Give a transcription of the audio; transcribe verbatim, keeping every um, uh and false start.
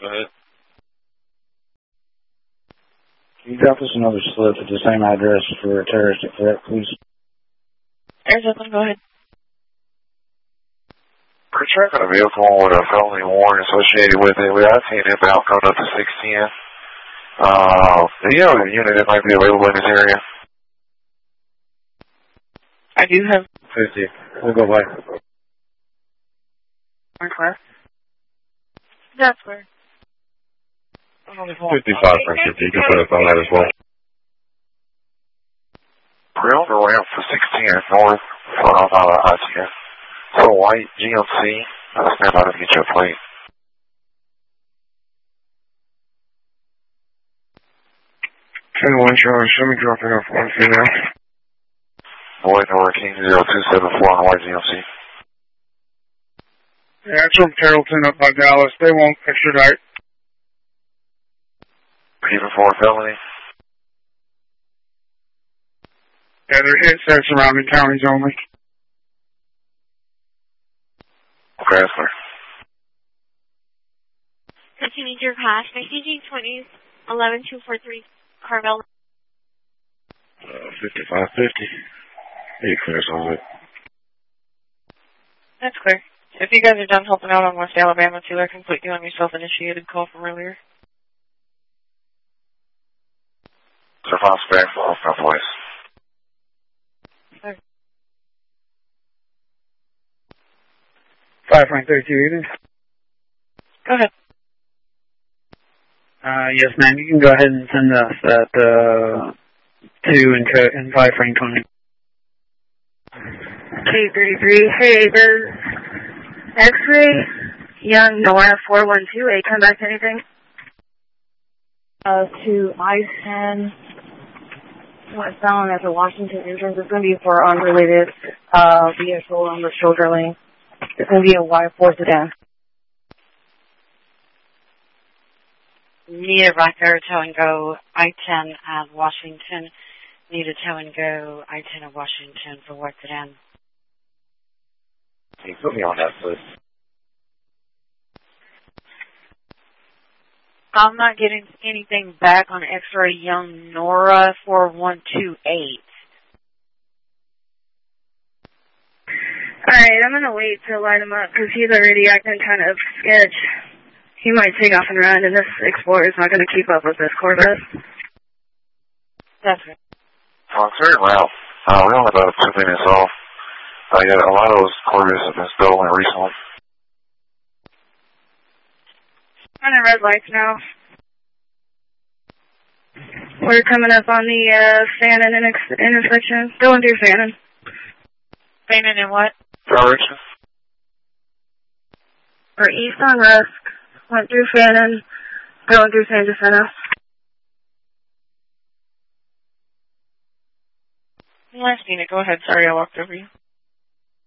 Go ahead. Can you drop us another slip at the same address for a terrorist threat, please? There's nothing. Go ahead. We're tracking a vehicle with a felony warrant associated with it. We have seen it out coming up to six ten. Uh, do you have a unit that might be available in this area? I do have. fifty. We'll go by. Where? That's where. fifty-five from fifty. You can put us on that as well. We're on the ramp for six ten north from uh, I T N. So white G M C. Uh, stand by to get your plate. ten one Charlie, show me dropping off one female. Boy, Nora King zero two seven four on white G M C. Yeah, it's from Carrollton up by Dallas. They won't extradite. Even for a felony? Yeah, they're hit set surrounding counties only. Okay, that's clear. Continue your pass. My C G twenty eleven two four three Carvel. Uh, fifty-five fifty. He clears on it. That's clear. If you guys are done helping out on West Alabama too, I can put you on your self-initiated call from earlier. Survive back off my voice. Okay. five Frank thirty-two, evening. Go ahead. Uh, yes, ma'am. You can go ahead and send us that, uh, two and, co- and five Frank twenty. K thirty-three, hey, does X-ray Young Nora four one two eight come back to anything? Uh, to I ten, westbound at the Washington entrance. It's going to be for unrelated uh, vehicle on the shoulder lane. It's going to be a Y four sedan. Need a right there, tow and go I ten at Washington. Need a tow and go I ten at Washington for what sedan. Can you put me on that, please? I'm not getting anything back on X-ray Young Nora four one two eight. Alright, I'm going to wait to line him up because he's already acting kind of sketch. He might take off and run, and this Explorer is not going to keep up with this Corvette. That's right. Oh, it's very loud. Uh, we're only about two minutes off. Uh, yeah, a lot of those Corvettes have been stolen recently. Running red lights now. We're coming up on the uh, Fannin inter- intersection. Going through Fannin. Fannin and what? Direction? We're east on Rusk. Went through Fannin. Going through San Jacinto. Last unit, go ahead. Sorry, I walked over you.